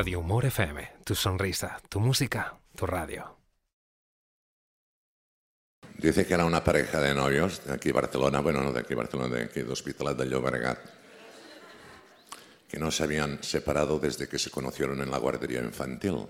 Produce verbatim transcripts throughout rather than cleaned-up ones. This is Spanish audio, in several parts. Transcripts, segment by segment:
Radio Humor F M, tu sonrisa, tu música, tu radio. Dice que era una pareja de novios de aquí de Barcelona, bueno, no de aquí de Barcelona, de aquí de Hospitalet de Llobregat, que no se habían separado desde que se conocieron en la guardería infantil.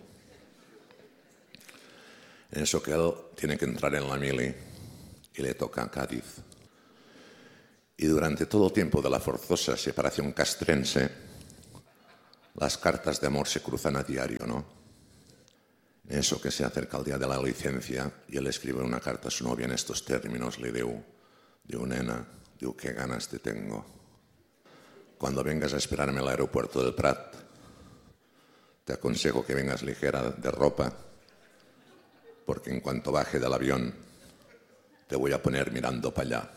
En eso que él tiene que entrar en la mili y le toca a Cádiz. Y durante todo el tiempo de la forzosa separación castrense, las cartas de amor se cruzan a diario, ¿no? En eso que se acerca el día de la licencia y él escribe una carta a su novia en estos términos, le diu, diu, nena, diu, qué ganas te tengo. Cuando vengas a esperarme al aeropuerto del Prat, te aconsejo que vengas ligera de ropa, porque en cuanto baje del avión, te voy a poner mirando para allá.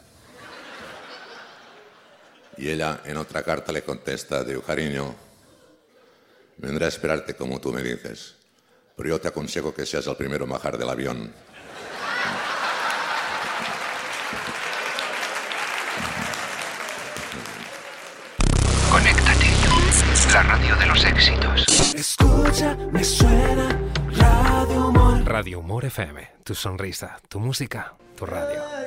Y ella en otra carta le contesta, diu, cariño, vendré a esperarte como tú me dices, pero yo te aconsejo que seas el primero en bajar del avión. Conéctate, la radio de los éxitos. Escucha, me suena Radio Humor. Radio Humor F M, tu sonrisa, tu música, tu radio.